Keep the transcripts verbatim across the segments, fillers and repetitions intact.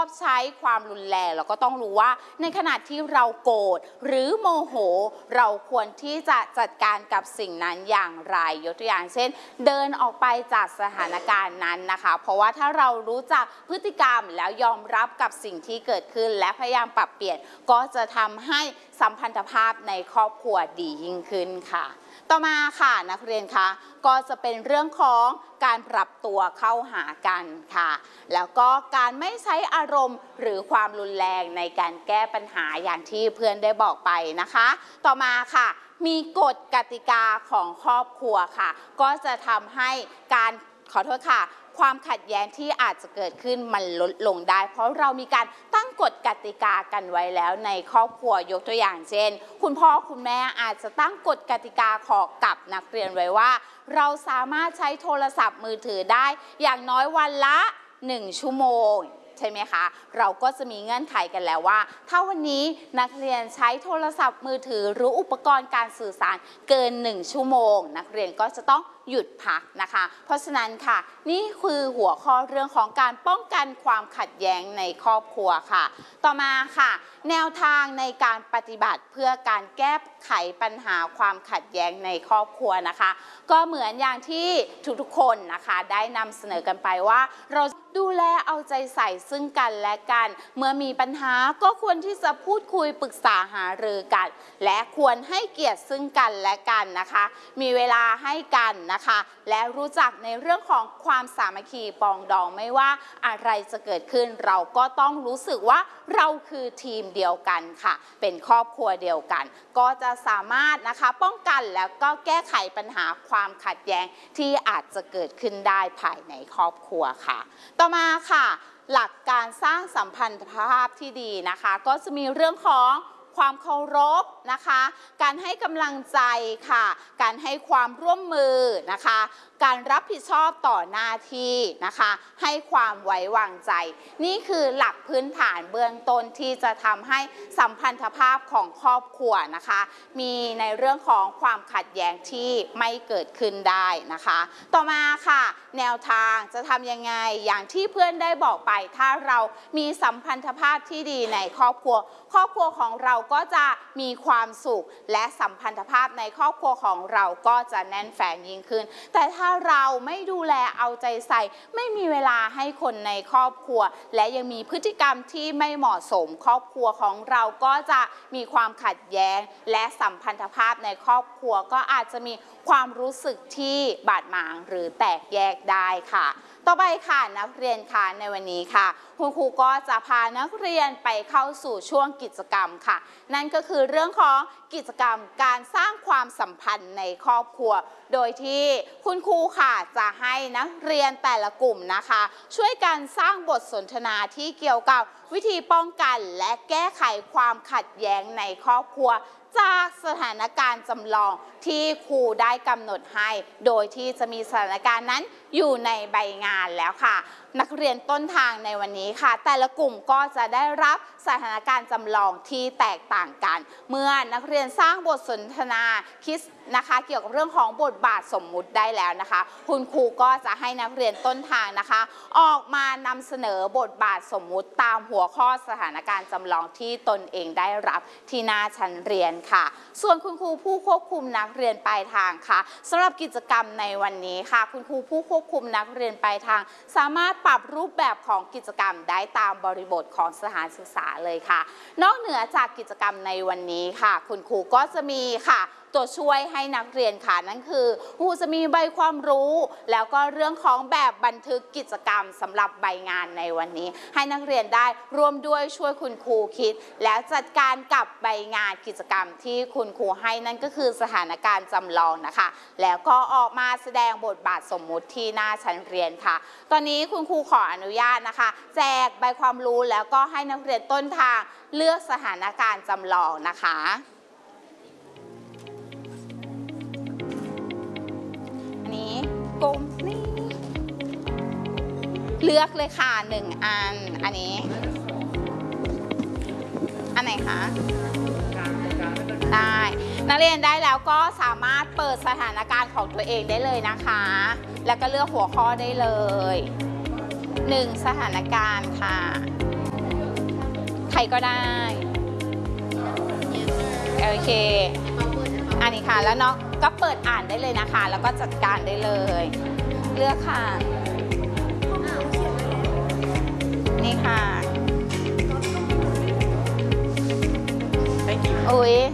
อบใช้ความรุนแรงเราก็ต้องรู้ว่าในขณะที่เราโกรธหรือโมโหเราควรที่จะจัดการกับสิ่งนั้นอย่างไรยกตัวอย่างเช่นเดินออกไปจากสถานการณ์นั้นนะคะเพราะว่าถ้าเรารู้จักพฤติกรรมแล้วยอมรับกับสิ่งที่เกิดขึ้นและพยายามปรับเปลี่ยนก็จะทำให้สัมพันธภาพในครอบครัวดียิ่งขึ้นค่ะต่อมาค่ะนักเรียนคะก็จะเป็นเรื่องของการปรับตัวเข้าหากันค่ะแล้วก็การไม่ใช้อารมณ์หรือความรุนแรงในการแก้ปัญหาอย่างที่เพื่อนได้บอกไปนะคะต่อมาค่ะมีกฎกติกาของครอบครัวค่ะก็จะทำให้การขอโทษค่ะความขัดแย้งที่อาจจะเกิดขึ้นมันลดลงได้เพราะเรามีการตั้งกฎกติกากันไว้แล้วในครอบครัวยกตัวอย่างเช่นคุณพ่อคุณแม่อาจจะตั้งกฎกติกาขอกับนักเรียนไว้ว่าเราสามารถใช้โทรศัพท์มือถือได้อย่างน้อยวันละหนึ่งชั่วโมงใช่ไหมคะเราก็จะมีเงื่อนไขกันแล้วว่าถ้าวันนี้นักเรียนใช้โทรศัพท์มือถือหรืออุปกรณ์การสื่อสารเกินหนึ่งชั่วโมงนักเรียนก็จะต้องหยุดพักนะคะเพราะฉะนั้นค่ะนี่คือหัวข้อเรื่องของการป้องกันความขัดแย้งในครอบครัวค่ะต่อมาค่ะแนวทางในการปฏิบัติเพื่อการแก้ไขปัญหาความขัดแย้งในครอบครัวนะคะก็เหมือนอย่างที่ทุกๆคนนะคะได้นำเสนอกันไปว่าเราดูแลเอาใจใส่ซึ่งกันและกันเมื่อมีปัญหาก็ควรที่จะพูดคุยปรึกษาหารือกันและควรให้เกียรติซึ่งกันและกันนะคะมีเวลาให้กันนะคะและรู้จักในเรื่องของความสามัคคีปองดองไม่ว่าอะไรจะเกิดขึ้นเราก็ต้องรู้สึกว่าเราคือทีมเดียวกันค่ะเป็นครอบครัวเดียวกันก็จะสามารถนะคะป้องกันแล้วก็แก้ไขปัญหาความขัดแย้งที่อาจจะเกิดขึ้นได้ภายในครอบครัวค่ะต่อมาค่ะหลักการสร้างสัมพันธภาพที่ดีนะคะก็จะมีเรื่องของความเคารพนะคะการให้กำลังใจค่ะการให้ความร่วมมือนะคะการรับผิดชอบต่อหน้าที่นะคะให้ความไว้วางใจนี่คือหลักพื้นฐานเบื้องต้นที่จะทำให้สัมพันธภาพของครอบครัวนะคะมีในเรื่องของความขัดแย้งที่ไม่เกิดขึ้นได้นะคะต่อมาค่ะแนวทางจะทำยังไงอย่างที่เพื่อนได้บอกไปถ้าเรามีสัมพันธภาพที่ดีในครอบครัวครอบครัวของเราก็จะมีความสุขและสัมพันธภาพในครอบครัวของเราก็จะแน่นแฟ้นยิ่งขึ้นแต่ถ้าเราไม่ดูแลเอาใจใส่ไม่มีเวลาให้คนในครอบครัวและยังมีพฤติกรรมที่ไม่เหมาะสมครอบครัวของเราก็จะมีความขัดแย้งและสัมพันธภาพในครอบครัวก็อาจจะมีความรู้สึกที่บาดหมางหรือแตกแยกได้ค่ะต่อไปค่ะนักเรียนค่ะในวันนี้ค่ะคุณครูก็จะพานักเรียนไปเข้าสู่ช่วงกิจกรรมค่ะนั่นก็คือเรื่องของกิจกรรมการสร้างความสัมพันธ์ในครอบครัวโดยที่คุณครูค่ะจะให้นักเรียนแต่ละกลุ่มนะคะช่วยกันสร้างบทสนทนาที่เกี่ยวกับวิธีป้องกันและแก้ไขความขัดแย้งในครอบครัวจากสถานการณ์จำลองที่ครูได้กำหนดให้โดยที่จะมีสถานการณ์นั้นอยู่ในใบงานแล้วค่ะนักเรียนต้นทางในวันนี้ค่ะแต่ละกลุ่มก็จะได้รับสถานการณ์จำลองที่แตกต่างกันเมื่อนักเรียนสร้างบทสนทนาคิดนะคะเกี่ยวกับเรื่องของบทบาทสมมุติได้แล้วนะคะคุณครูก็จะให้นักเรียนต้นทางนะคะออกมานำเสนอบทบาทสมมุติตามหัวข้อสถานการณ์จำลองที่ตนเองได้รับที่หน้าชั้นเรียนค่ะส่วนคุณครูผู้ควบคุมนักเรียนปลายทางค่ะสำหรับกิจกรรมในวันนี้ค่ะคุณครูผู้ควบคุมนักเรียนปลายทางสามารถปรับรูปแบบของกิจกรรมได้ตามบริบทของสถานศึกษาเลยค่ะนอกเหนือจากกิจกรรมในวันนี้ค่ะคุณครูก็จะมีค่ะตัวช่วยให้นักเรียนค่ะนั่นคือครูจะมีใบความรู้แล้วก็เรื่องของแบบบันทึกกิจกรรมสำหรับใบงานในวันนี้ให้นักเรียนได้ร่วมด้วยช่วยคุณครูคิดแล้วจัดการกับใบงานกิจกรรมที่คุณครูให้นั่นก็คือสถานการณ์จำลองนะคะแล้วก็ออกมาแสดงบทบาทสมมุติที่หน้าชั้นเรียนค่ะตอนนี้คุณครูขออนุญาตนะคะแจกใบความรู้แล้วก็ให้นักเรียนต้นทางเลือกสถานการณ์จำลองนะคะกลุ่มนี้เลือกเลยค่ะหนึ่งอันอันนี้อันไหนคะได้นักเรียนได้แล้วก็สามารถเปิดสถานการณ์ของตัวเองได้เลยนะคะแล้วก็เลือกหัวข้อได้เลยหนึ่งสถานการณ์ค่ะใครก็ได้โอเคอันนี้ค่ะแล้วน้องก็เปิดอ่านได้เลยนะคะแล้วก็จัดการได้เลยเลือกค่ะนี่ค่ะอุ้ย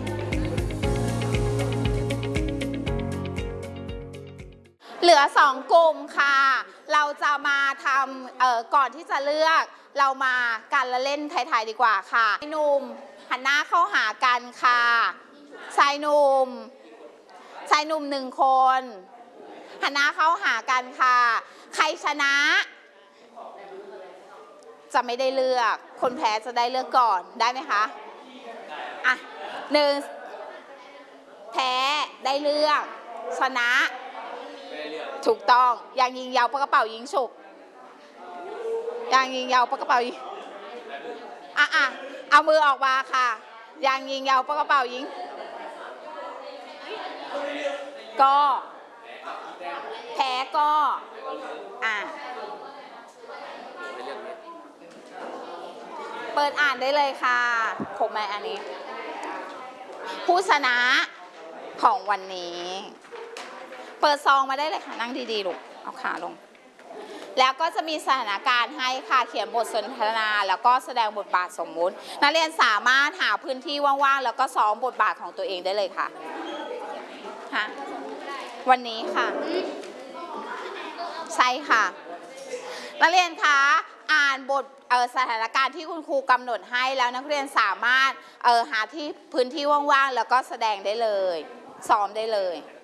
เหลือสองกลุ่มค่ะเราจะมาทำเอ่อก่อนที่จะเลือกเรามาการละเล่นไทยๆดีกว่าค่ะชายหนุ่มหันหน้าเข้าหากันค่ะชายหนุ่มชายหนุ่มหนึ่งคนหันหน้าเข้าหากันค่ะใครชนะจะไม่ได้เลือกคนแพ้จะได้เลือกก่อนได้ไหมคะอ่ะหนึ่งแพ้ได้เลือกชนะถูกต้องอย่างยิงยาวปากกระเป๋ายิงฉุกอย่างยิงยาวปากกระเป๋ายิงอ่ะอ่ะเอามือออกมาค่ะอย่างยิงยาวปากกระเป๋ายิงก็แพ้ก็อ่ะเปิดอ่านได้เลยค่ะครบไหมอันนี้ผู้ชนะของวันนี้เปิดซองมาได้เลยค่ะนั่งดีๆลูกเอาขาลงแล้วก็จะมีสถานการณ์ให้ค่ะเขียนบทสนทนาแล้วก็แสดงบทบาทสมมุตินักเรียนสามารถหาพื้นที่ว่างๆแล้วก็ซ้อมบทบาทของตัวเองได้เลยค่ะฮะวันนี้ค่ะใช่ค่ะนักเรียนคะอ่านบทสถานการณ์ที่คุณครูกำหนดให้แล้วนักเรียนสามารถหาที่พื้นที่ว่างๆแล้วก็แสดงได้เลยซ้อมได้เลย